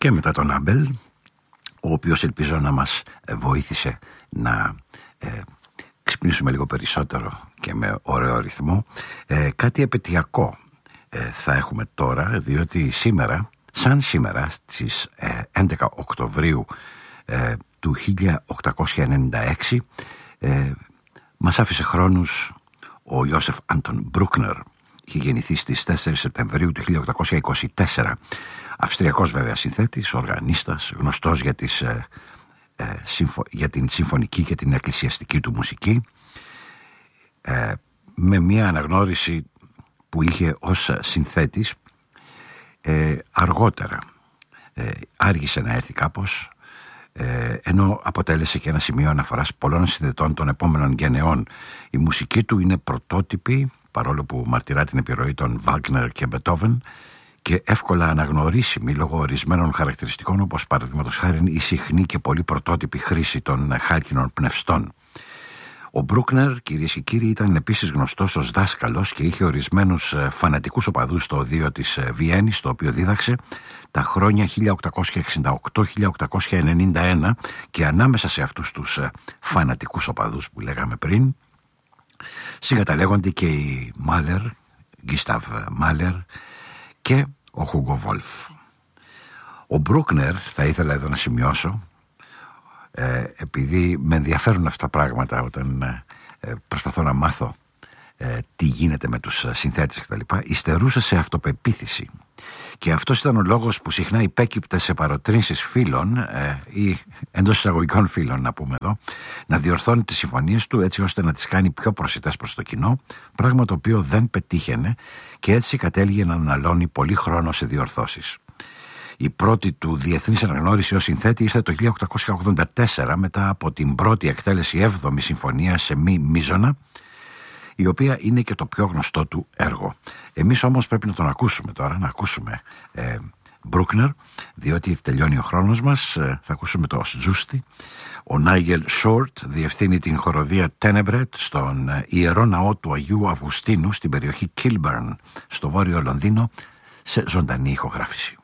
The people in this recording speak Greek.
Και μετά τον Άμπελ, ο οποίος ελπίζω να μας βοήθησε να ξυπνήσουμε λίγο περισσότερο και με ωραίο ρυθμό. Κάτι επαιτειακό θα έχουμε τώρα, διότι σήμερα, σαν σήμερα, στις 11 Οκτωβρίου του 1896, μας άφησε χρόνους ο Ιώσεφ Άντων Μπρούκνερ. Είχε γεννηθεί στις 4 Σεπτεμβρίου του 1824. Αυστριακός βέβαια συνθέτης, οργανίστας, γνωστός για την συμφωνική και την εκκλησιαστική του μουσική, με μια αναγνώριση που είχε ως συνθέτης. Αργότερα άργησε να έρθει κάπως, ενώ αποτέλεσε και ένα σημείο αναφοράς πολλών συνθετών των επόμενων γενεών. Η μουσική του είναι πρωτότυπη, παρόλο που μαρτυρά την επιρροή των Βάγκνερ και Μπετόβεν, και εύκολα αναγνωρίσιμη λόγω ορισμένων χαρακτηριστικών, όπως παραδείγματος χάριν η συχνή και πολύ πρωτότυπη χρήση των χάλκινων πνευστών. Ο Μπρούκνερ, κυρίες και κύριοι, ήταν επίσης γνωστός ως δάσκαλος και είχε ορισμένους φανατικούς οπαδούς στο οδείο της Βιέννης, το οποίο δίδαξε τα χρόνια 1868-1891, και ανάμεσα σε αυτούς τους φανατικούς οπαδούς που λέγαμε πριν συγκαταλέγονται και οι Μάλερ, Γκίσταβ Μάλερ και ο Χούγκο Βόλφ. Ο Μπρούκνερ, θα ήθελα εδώ να σημειώσω, επειδή με ενδιαφέρουν αυτά τα πράγματα όταν προσπαθώ να μάθω τι γίνεται με τους συνθέτες κτλ., υστερούσε σε αυτοπεποίθηση, και αυτός ήταν ο λόγος που συχνά υπέκυπτε σε παροτρύνσεις φίλων ή εντός εισαγωγικών φίλων, να πούμε εδώ, να διορθώνει τις συμφωνίες του έτσι ώστε να τις κάνει πιο προσιτές προς το κοινό, πράγμα το οποίο δεν πετύχαινε, και έτσι κατέληγε να αναλώνει πολύ χρόνο σε διορθώσεις. Η πρώτη του διεθνής αναγνώριση ως συνθέτη ήρθε το 1884, μετά από την πρώτη εκτέλεση 7η συμφωνία σε μη μείζωνα, η οποία είναι και το πιο γνωστό του έργο. Εμείς όμως πρέπει να τον ακούσουμε τώρα, να ακούσουμε Μπρούκνερ, διότι τελειώνει ο χρόνος μας. Θα ακούσουμε το Στζούστη. Ο Νάιγελ Σόρτ διευθύνει την χοροδία Τένεμπρετ στον Ιερό Ναό του Αγίου Αυγουστίνου στην περιοχή Κίλμπερν, στο βόρειο Λονδίνο, σε ζωντανή ηχογράφηση.